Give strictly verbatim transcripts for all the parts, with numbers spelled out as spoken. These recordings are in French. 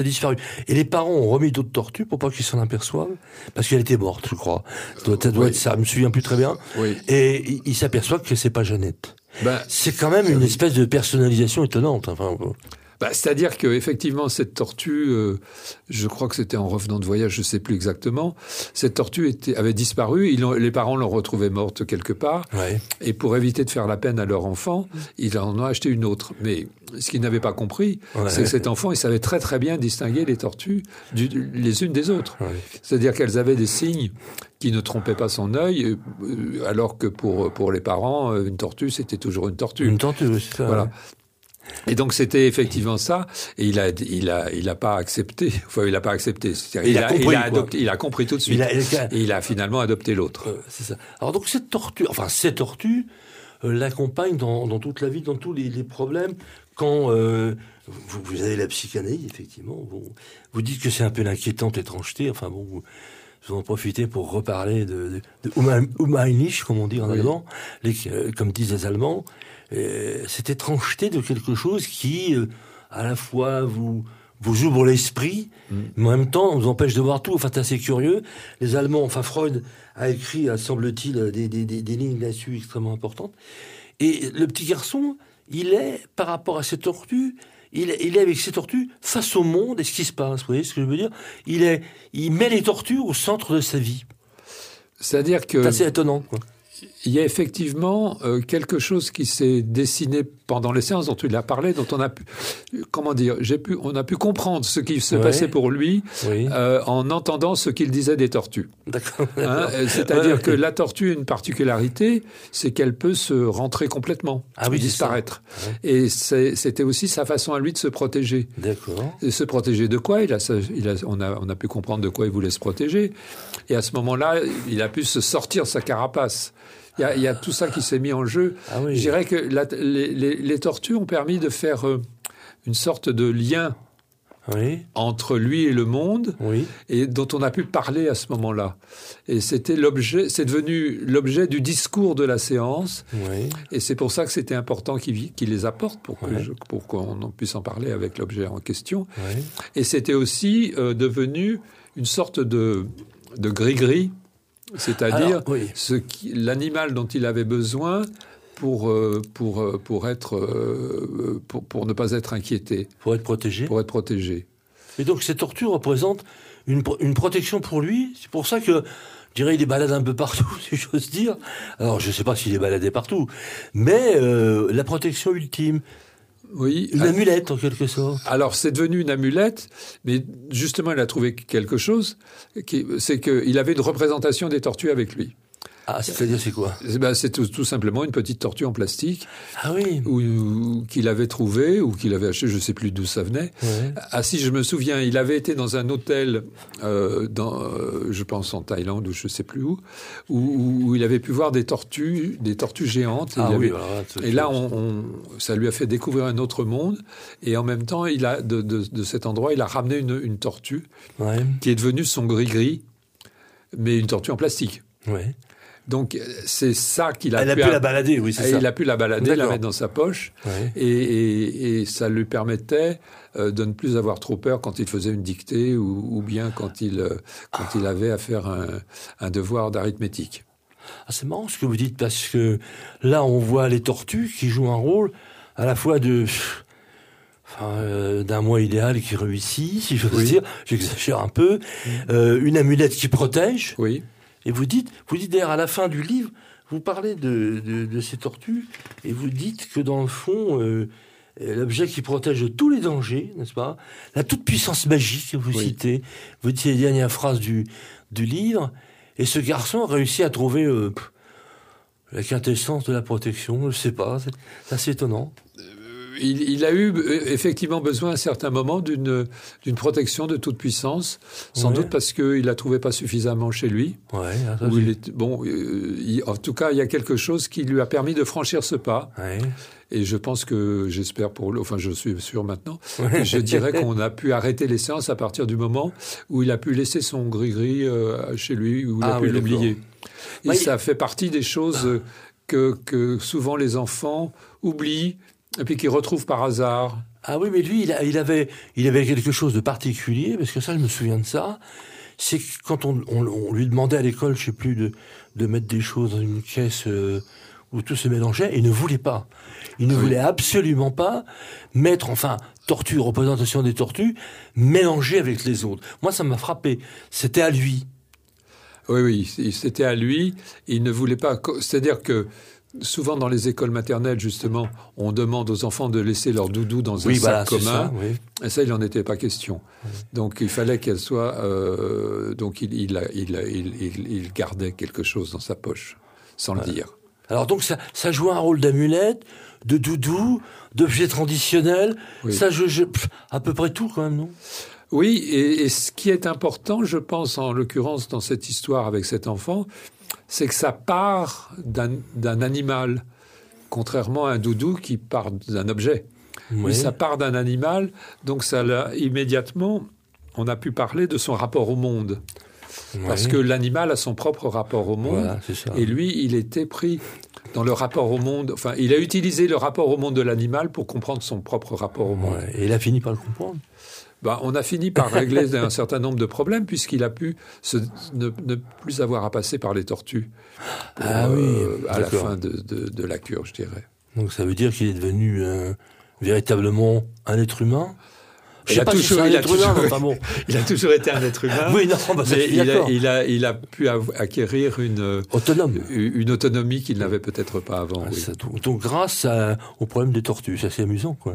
a disparu. Et les parents ont remis d'autres tortues pour pas qu'ils s'en aperçoivent, parce qu'elle était morte, je crois. Ça doit, ça doit oui. être ça, je me souviens plus très bien. Oui. Et ils s'aperçoivent que c'est pas Jeannette. Ben, c'est quand même une espèce de personnalisation étonnante. Enfin, bah, c'est-à-dire qu'effectivement, cette tortue, euh, je crois que c'était en revenant de voyage, je ne sais plus exactement, cette tortue était, avait disparu, ils les parents l'ont retrouvée morte quelque part, ouais. et pour éviter de faire la peine à leur enfant, ils en ont acheté une autre. Mais ce qu'ils n'avaient pas compris, ouais. c'est que cet enfant, il savait très très bien distinguer les tortues du, les unes des autres. Ouais. C'est-à-dire qu'elles avaient des signes qui ne trompaient pas son œil, alors que pour, pour les parents, une tortue, c'était toujours une tortue. Une tortue, oui, c'est ça. Voilà. Ouais. Et donc c'était effectivement ça, et il a, il a, il a pas accepté. Enfin, il a pas accepté. Il, il, a, a, compris, il a adopté, il a compris tout de suite. Il a, il a... Et il a finalement adopté l'autre. Euh, c'est ça. Alors donc cette tortue, enfin ces tortues euh, l'accompagnent dans, dans toute la vie, dans tous les, les problèmes. Quand euh, vous, vous avez la psychanalyse, effectivement, vous, vous dites que c'est un peu l'inquiétante étrangeté. Enfin bon, vous, vous en profitez pour reparler de, de, de Unheimlich, comme on dit en oui. allemand, les, euh, comme disent les Allemands. Euh, cette étrangeté de quelque chose qui, euh, à la fois, vous, vous ouvre l'esprit, mmh. mais en même temps, on vous empêche de voir tout. Enfin, c'est assez curieux. Les Allemands, enfin, Freud a écrit, semble-t-il, des, des, des, des lignes là-dessus extrêmement importantes. Et le petit garçon, il est, par rapport à ces tortues, il, il est avec ces tortues face au monde et ce qui se passe. Vous voyez ce que je veux dire? Il est, il met les tortues au centre de sa vie. C'est-à-dire que... C'est assez étonnant, quoi. Il y a effectivement euh, quelque chose qui s'est dessiné pendant les séances dont il a parlé, dont on a pu, comment dire, j'ai pu, on a pu comprendre ce qui se ouais. passait pour lui oui. euh, en entendant ce qu'il disait des tortues. D'accord. Hein, c'est-à-dire ouais. que la tortue a une particularité, c'est qu'elle peut se rentrer complètement, ah oui, disparaître. Ouais. Et c'est, c'était aussi sa façon à lui de se protéger. D'accord. Et se protéger de quoi? Il a, il a, on a, on a pu comprendre de quoi il voulait se protéger. Et à ce moment-là, il a pu se sortir sa carapace. Il y, a, il y a tout ça qui s'est mis en jeu. Ah oui. Je dirais que la, les, les, les tortues ont permis de faire euh, une sorte de lien oui. entre lui et le monde, oui. et dont on a pu parler à ce moment-là. Et c'était l'objet, c'est devenu l'objet du discours de la séance. Oui. Et c'est pour ça que c'était important qu'il, qu'il les apporte pour, que oui. je, pour qu'on puisse en parler avec l'objet en question. Oui. Et c'était aussi euh, devenu une sorte de, de gris-gris. C'est-à-dire Alors, oui. ce qui, l'animal dont il avait besoin pour, euh, pour, pour, être, euh, pour, pour ne pas être inquiété. Pour être protégé. Pour être protégé. Et donc cette tortue représente une, une protection pour lui. C'est pour ça que, je dirais, il est baladé un peu partout, si j'ose dire. Alors je ne sais pas s'il est baladé partout, mais euh, la protection ultime. Oui, une amulette en quelque sorte. Alors c'est devenu une amulette, mais justement il a trouvé quelque chose, qui, c'est qu'il avait une représentation des tortues avec lui. Ah, c'est-à-dire c'est quoi? Ben, c'est tout, tout simplement une petite tortue en plastique. Ah oui. Ou, ou qu'il avait trouvée ou qu'il avait acheté, je ne sais plus d'où ça venait. Ouais. Ah si, je me souviens, il avait été dans un hôtel, euh, dans, euh, je pense en Thaïlande ou je ne sais plus où, où, où il avait pu voir des tortues, des tortues géantes. Et, ah il oui, avait, voilà, et là, on, on, ça lui a fait découvrir un autre monde. Et en même temps, il a, de, de, de cet endroit, il a ramené une, une tortue ouais. qui est devenue son gris-gris, mais une tortue en plastique. Ouais. Donc, c'est ça qu'il a Elle pu... a pu la balader, oui, c'est ça. Il a pu la balader, D'accord. la mettre dans sa poche. Ouais. Et, et, et ça lui permettait euh, de ne plus avoir trop peur quand il faisait une dictée ou, ou bien quand, il, euh, quand ah. il avait à faire un, un devoir d'arithmétique. Ah, c'est marrant ce que vous dites, parce que là, on voit les tortues qui jouent un rôle à la fois de... Enfin, euh, d'un moi idéal qui réussit, si je veux oui. dire. J'exagère un peu. Euh, une amulette qui protège. Oui. Et vous dites, vous dites d'ailleurs à la fin du livre, vous parlez de, de, de ces tortues, et vous dites que dans le fond, euh, l'objet qui protège de tous les dangers, n'est-ce pas? La toute-puissance magique que vous oui. citez, vous dites les dernières phrases du, du livre, et ce garçon a réussi à trouver euh, la quintessence de la protection, je sais pas, c'est, c'est assez étonnant. Il, il a eu effectivement besoin à certains moments d'une, d'une protection de toute puissance, sans ouais. doute parce qu'il la trouvait pas suffisamment chez lui. Ouais, ça, où il est, bon, euh, il, en tout cas, il y a quelque chose qui lui a permis de franchir ce pas. Ouais. Et je pense que, j'espère pour lui, enfin je suis sûr maintenant, ouais. je dirais qu'on a pu arrêter les séances à partir du moment où il a pu laisser son gris-gris euh, chez lui, où il ah, a pu oui, l'oublier. Et ouais, ça il... fait partie des choses que, que souvent les enfants oublient, et puis qu'ils retrouvent par hasard. Ah oui, mais lui, il, a, il, avait, il avait quelque chose de particulier, parce que ça, je me souviens de ça. C'est que quand on, on, on lui demandait à l'école, je sais plus, de, de mettre des choses dans une caisse euh, où tout se mélangeait, il ne voulait pas. Il ne oui. voulait absolument pas mettre, enfin, tortue, représentation des tortues, mélangée avec les autres. Moi, ça m'a frappé. C'était à lui. Oui, oui, c'était à lui. Il ne voulait pas... C'est-à-dire que souvent dans les écoles maternelles, justement, on demande aux enfants de laisser leur doudou dans oui, un voilà, sac commun. Ça, oui. Et ça, il n'en était pas question. Oui. Donc, il fallait qu'elle soit... Euh, donc, il, il, il, il, il, il gardait quelque chose dans sa poche, sans ouais. le dire. Alors donc, ça, ça jouait un rôle d'amulette, de doudou, d'objet traditionnel. Oui. Ça, je, je, pff, à peu près tout, quand même, non ? Oui, et, et ce qui est important, je pense, en l'occurrence, dans cette histoire avec cet enfant, c'est que ça part d'un, d'un animal, contrairement à un doudou qui part d'un objet. Oui. Mais ça part d'un animal, donc ça l'a, immédiatement, on a pu parler de son rapport au monde. Oui. Parce que l'animal a son propre rapport au monde, voilà, c'est ça. Et lui, il était pris dans le rapport au monde. Enfin, il a utilisé le rapport au monde de l'animal pour comprendre son propre rapport au monde. Ouais, et il a fini par le comprendre. Ben, on a fini par régler un certain nombre de problèmes puisqu'il a pu se, ne, ne plus avoir à passer par les tortues pour, ah oui, euh, à la fin de, de, de la cure, je dirais. Donc ça veut dire qu'il est devenu euh, véritablement un être humain. Je il, sais a pas toujours, si il, a toujours, humain, bon. il a toujours été un être humain. Oui, non, bah, mais il a, il, a, il a pu acquérir une, Autonome. une autonomie qu'il n'avait peut-être pas avant. Ah, oui. ça, donc, donc grâce à, au problème des tortues, c'est assez amusant, quoi.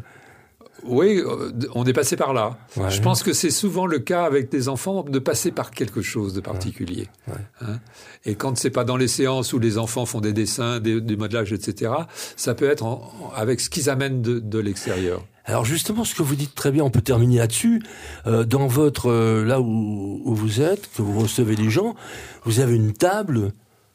Oui, on est passé par là. Ouais. Je pense que c'est souvent le cas avec des enfants de passer par quelque chose de particulier. Ouais. Ouais. Hein? Et quand c'est pas dans les séances où les enfants font des dessins, des, des modelages, et cetera, ça peut être en, avec ce qu'ils amènent de, de l'extérieur. Alors justement, ce que vous dites très bien, on peut terminer là-dessus. Euh, dans votre euh, là où, où vous êtes, que vous recevez les gens, vous avez une table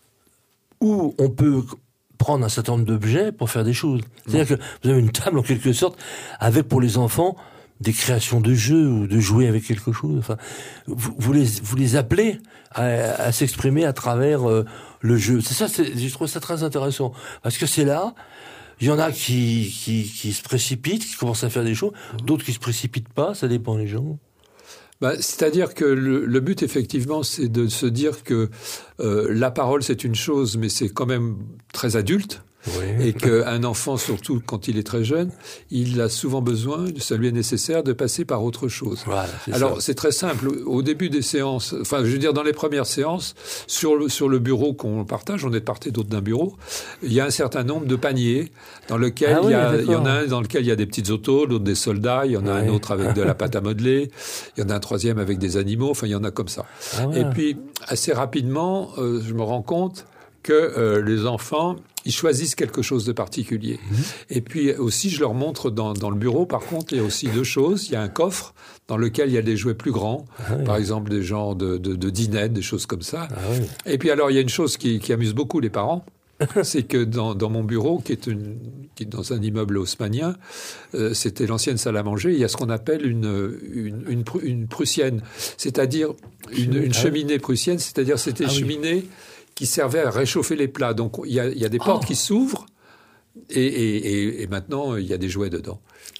où on peut prendre un certain nombre d'objets pour faire des choses. C'est-à-dire que vous avez une table, en quelque sorte, avec, pour les enfants, des créations de jeux ou de jouer avec quelque chose. Enfin, vous, vous, les, vous les appelez à, à s'exprimer à travers euh, le jeu. C'est ça, c'est, je trouve ça très intéressant. Parce que c'est là, il y en a qui, qui, qui se précipitent, qui commencent à faire des choses, d'autres qui se précipitent pas, ça dépend des gens. Bah, c'est-à-dire que le, le but, effectivement, c'est de se dire que euh, la parole, c'est une chose, mais c'est quand même très adulte. Oui. Et qu'un enfant, surtout quand il est très jeune, il a souvent besoin, ça lui est nécessaire de passer par autre chose. Voilà, c'est Alors, ça. C'est très simple. Au début des séances, enfin, je veux dire, dans les premières séances, sur le, sur le bureau qu'on partage, on est de part et d'autre d'un bureau, il y a un certain nombre de paniers dans lesquels ah, il, y a, oui, il y en a un dans lequel il y a des petites autos, l'autre des soldats, il y en a ouais. un autre avec de la pâte à modeler, il y en a un troisième avec des animaux, enfin, il y en a comme ça. Ah, ouais. Et puis, assez rapidement, euh, je me rends compte que euh, les enfants, ils choisissent quelque chose de particulier. Mmh. Et puis aussi, je leur montre dans, dans le bureau, par contre, il y a aussi deux choses. Il y a un coffre dans lequel il y a des jouets plus grands, ah oui. par exemple des genres de, de, de dinettes, des choses comme ça. Ah oui. Et puis alors, il y a une chose qui, qui amuse beaucoup les parents, c'est que dans, dans mon bureau, qui est, une, qui est dans un immeuble haussmannien, euh, c'était l'ancienne salle à manger, il y a ce qu'on appelle une, une, une, une prussienne, c'est-à-dire une, une cheminée prussienne, c'est-à-dire c'était ah, une cheminée oui. qui servait à réchauffer les plats. Donc, il y a, il y a des portes oh. qui s'ouvrent et, et, et, et maintenant, il y a des jouets dedans.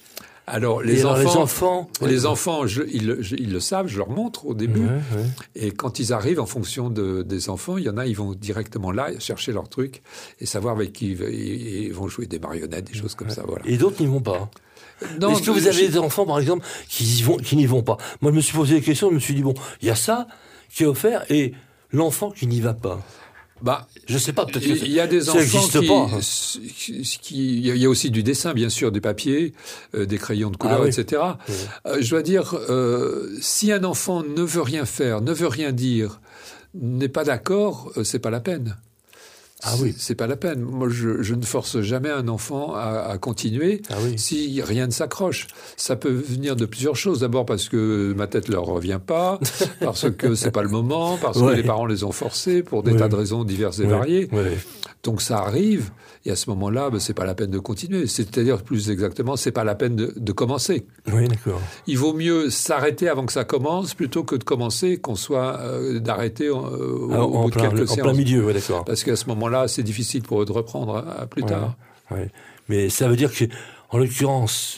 Alors, les et enfants, alors, les enfants, les ouais. enfants je, ils, je, ils le savent, je leur montre au début. Ouais, ouais. Et quand ils arrivent, en fonction de, des enfants, il y en a, ils vont directement là chercher leur truc et savoir avec qui ils, ils vont jouer des marionnettes, des choses comme ouais. ça. Voilà. Et d'autres n'y vont pas. Non, est-ce que vous avez des enfants, par exemple, qui, y vont, qui n'y vont pas ? Moi, je me suis posé des questions, je me suis dit, bon, il y a ça qui est offert et l'enfant qui n'y va pas. Bah, je sais pas, peut-être que il y a des enfants qui, pas. qui, il y a aussi du dessin, bien sûr, du papier, euh, des crayons de couleur, ah, oui. et cetera. Oui. Euh, je dois dire, euh, si un enfant ne veut rien faire, ne veut rien dire, n'est pas d'accord, euh, c'est pas la peine. Ah oui. C'est pas la peine. Moi, je, je ne force jamais un enfant à, à continuer ah oui. si rien ne s'accroche. Ça peut venir de plusieurs choses. D'abord parce que ma tête leur revient pas, parce que c'est pas le moment, parce ouais. que les parents les ont forcés pour des ouais. tas de raisons diverses et ouais. variées. Ouais. Donc ça arrive. Et à ce moment-là, ben, c'est pas la peine de continuer. C'est-à-dire, plus exactement, c'est pas la peine de, de commencer. Oui, d'accord. Il vaut mieux s'arrêter avant que ça commence plutôt que de commencer, qu'on soit euh, d'arrêter euh, au, ah, au bout plein, de quelques en séances. En plein milieu, oui, d'accord. Parce qu'à ce moment-là, c'est difficile pour eux de reprendre à, à plus ouais, tard. Ouais. Mais ça veut dire que, en l'occurrence,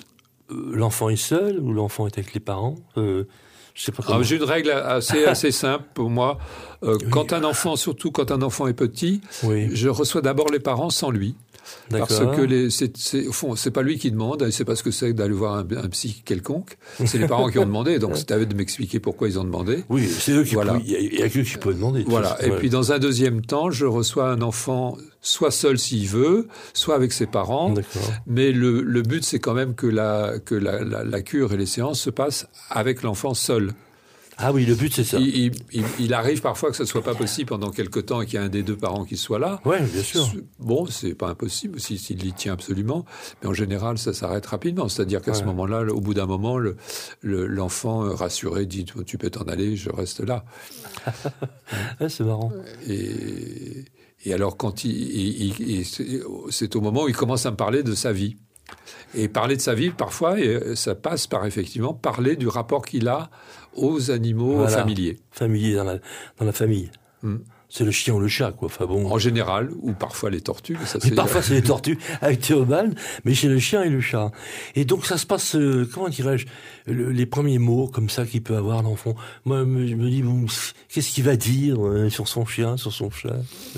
euh, l'enfant est seul ou l'enfant est avec les parents euh, je sais pas comment... Alors, j'ai une règle assez, assez simple pour moi. Euh, oui. Quand un enfant, surtout quand un enfant est petit, oui. je reçois d'abord les parents sans lui. D'accord. Parce que les, c'est, c'est, au fond, c'est pas lui qui demande, c'est pas ce que c'est d'aller voir un, un psy quelconque. C'est les parents qui ont demandé, donc c'est à eux de m'expliquer pourquoi ils ont demandé. Oui, c'est eux qui voilà. Il y a, a que qui peut demander. Voilà. Et ouais. puis dans un deuxième temps, je reçois un enfant soit seul s'il veut, soit avec ses parents. D'accord. Mais le, le but, c'est quand même que la que la, la, la cure et les séances se passent avec l'enfant seul. Ah oui, le but, c'est ça. Il, il, il arrive parfois que ce ne soit pas possible pendant quelque temps et qu'il y ait un des deux parents qui soit là. Oui, bien sûr. Bon, c'est pas impossible s'il si, si y tient absolument. Mais en général, ça s'arrête rapidement. C'est-à-dire qu'à ouais. ce moment-là, au bout d'un moment, le, le, l'enfant rassuré dit « Tu peux t'en aller, je reste là. » Ouais, c'est marrant. Et, et alors, quand il, il, il, c'est au moment où il commence à me parler de sa vie. Et parler de sa vie, parfois, et ça passe par effectivement parler du rapport qu'il a aux animaux voilà. familiers. Familiers dans la, dans la famille. Mm. C'est le chien ou le chat, quoi. Enfin bon. En général, ou parfois les tortues. Ça, c'est... Parfois c'est les tortues avec Théobald, mais chez le chien et le chat. Et donc ça se passe, euh, comment dirais-je, le, les premiers mots comme ça qu'il peut avoir l'enfant. Moi, je me dis, bon, qu'est-ce qu'il va dire euh, sur son chien, sur son chat?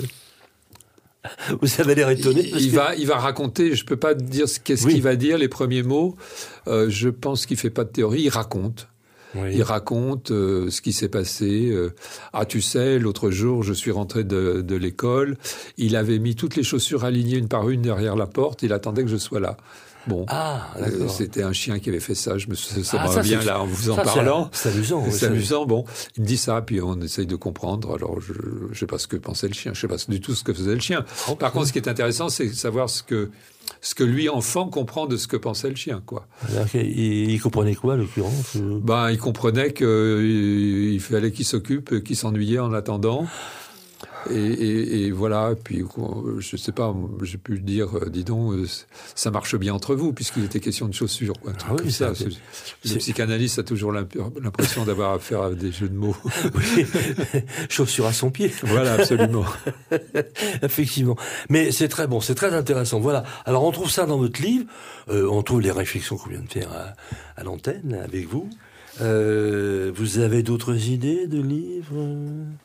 Vous avez l'air étonné. Il, il, que... va, il va raconter, je ne peux pas dire qu'est-ce oui. qu'il va dire, les premiers mots. Euh, je pense qu'il ne fait pas de théorie, il raconte. Oui. Il raconte euh, ce qui s'est passé. Euh, ah, tu sais, l'autre jour, je suis rentré de, de l'école. Il avait mis toutes les chaussures alignées une par une derrière la porte. Il attendait que je sois là. Bon, ah, euh, c'était un chien qui avait fait ça. Je me ça, ça ah, revient là en vous en ça, parlant. C'est, c'est amusant. C'est oui, amusant. Ça... Bon, il me dit ça, puis on essaye de comprendre. Alors, je ne sais pas ce que pensait le chien. Je ne sais pas du tout ce que faisait le chien. Oh, Par contre, ce qui est intéressant, c'est savoir ce que ce que lui, enfant, comprend de ce que pensait le chien, quoi. Alors, il, il comprenait quoi, à l'occurrence? Ben, il comprenait qu'il il fallait qu'il s'occupe, qu'il s'ennuyait en attendant. Et, et, et voilà, puis je sais pas, j'ai pu dire, dis donc, ça marche bien entre vous, puisqu'il était question de chaussures. Quoi, ah oui, ça. C'est, c'est... Le psychanalyste a toujours l'impression d'avoir affaire à des jeux de mots. Oui, chaussures à son pied. Voilà, absolument. Effectivement. Mais c'est très bon, c'est très intéressant. Voilà. Alors on trouve ça dans votre livre, euh, on trouve les réflexions qu'on vient de faire à, à l'antenne avec vous. Euh, vous avez d'autres idées de livres ?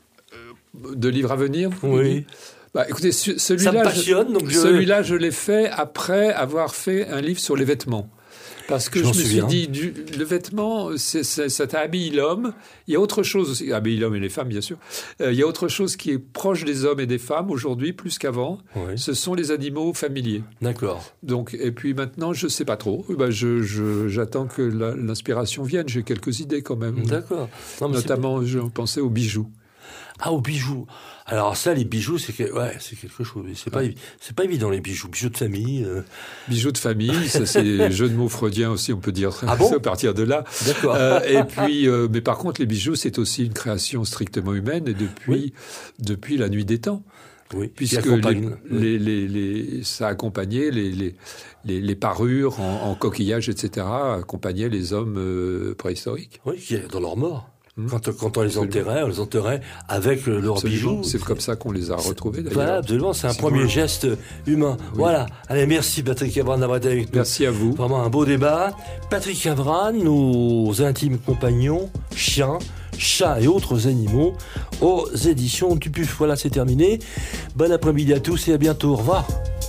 De livres à venir, vous oui. Bah, écoutez, celui-là, ça me passionne, donc je... celui-là, je l'ai fait après avoir fait un livre sur les vêtements. Parce que je, je me souviens. suis dit, du, le vêtement, c'est, c'est, ça habille l'homme. Il y a autre chose aussi, habille l'homme et les femmes, bien sûr. Euh, il y a autre chose qui est proche des hommes et des femmes aujourd'hui, plus qu'avant. Oui. Ce sont les animaux familiers. D'accord. Donc, et puis maintenant, je ne sais pas trop. Bah, je, je, j'attends que la, l'inspiration vienne. J'ai quelques idées quand même. D'accord. Non, Notamment, je pensais aux bijoux. Ah, aux bijoux. Alors ça, les bijoux, c'est que, ouais, c'est quelque chose. C'est pas, c'est pas évident, les bijoux. Bijoux de famille. Euh... Bijoux de famille, ça c'est jeu de mots freudien aussi, on peut dire. Ah bon ? À partir de là. D'accord. Euh, et puis, euh, mais par contre, les bijoux, c'est aussi une création strictement humaine et depuis, oui. depuis la nuit des temps. Oui. Puisque les, les, les, les, ça accompagnait les, les, les, les parures en, en coquillage, et cetera, accompagnaient les hommes euh, préhistoriques. Oui, qui dans leur mort. Quand, quand on les enterrait, on les enterrait avec leurs absolument. bijoux. C'est comme ça qu'on les a retrouvés, d'ailleurs. Voilà, absolument. C'est un c'est premier bon. geste humain. Oui. Voilà. Allez, merci Patrick Havran d'avoir été avec nous. Merci à vous. Vraiment un beau débat. Patrick Havran, nos intimes compagnons, chiens, chats et autres animaux, aux éditions du P U F. Voilà, c'est terminé. Bon après-midi à tous et à bientôt. Au revoir.